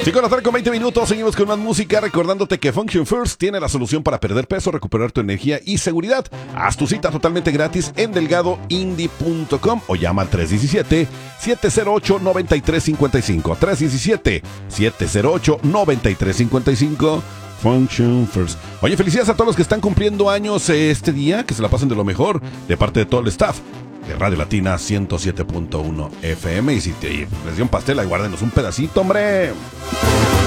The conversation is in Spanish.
5 de la tarde con 20 minutos, seguimos con más música, recordándote que Function First tiene la solución para perder peso, recuperar tu energía y seguridad. Haz tu cita totalmente gratis en delgadoindie.com o llama al 317-708-9355. 317-708-9355. Function First. Oye, felicidades a todos los que están cumpliendo años este día, que se la pasen de lo mejor, de parte de todo el staff de Radio Latina 107.1 FM. Y si les dio un pastel, ahí guárdenos un pedacito, hombre.